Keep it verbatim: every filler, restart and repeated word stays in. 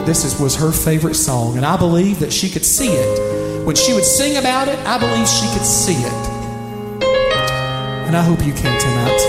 that this is, was her favorite song, and I believe that she could see it. When she would sing about it, I believe she could see it. And I hope you can tonight too.